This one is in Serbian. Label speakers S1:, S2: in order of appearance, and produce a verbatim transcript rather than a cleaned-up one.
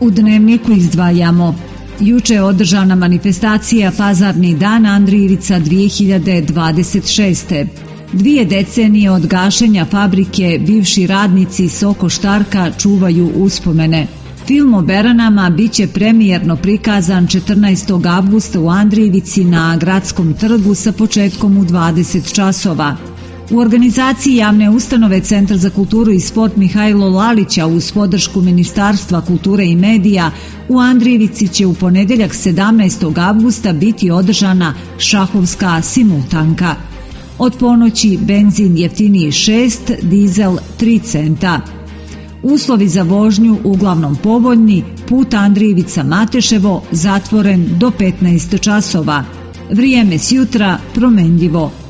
S1: U Dnevniku izdvajamo: juče je održana manifestacija Pazarni dan Andrijevica dvije hiljade dvadeset šeste. Dvije decenije od gašenja fabrike bivši radnici Soko Štarka čuvaju uspomene. Film o Beranama biće premijerno prikazan četrnaestog avgusta u Andrijevici na Gradskom trgu sa početkom u dvadeset časova. U organizaciji javne ustanove Centar za kulturu i sport Mihajlo Lalića uz podršku Ministarstva kulture i medija u Andrijevici će u ponedjeljak sedamnaestog avgusta biti održana šahovska simultanka. Od ponoći benzin jeftiniji šest, dizel tri centa. Uslovi za vožnju uglavnom povoljni, put Andrijevica-Mateševo zatvoren do petnaest časova. Vrijeme s jutra promenljivo.